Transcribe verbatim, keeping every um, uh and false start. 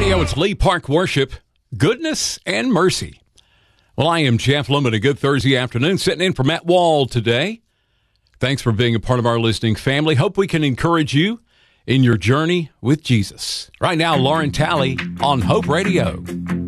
Radio. It's Lee Park Worship, Goodness and Mercy. Well, I am Jeff Lemon. A good Thursday afternoon, sitting in for Matt Wall today. Thanks for being a part of our listening family. Hope we can encourage you in your journey with Jesus. Right now, Lauren Talley on Hope Radio.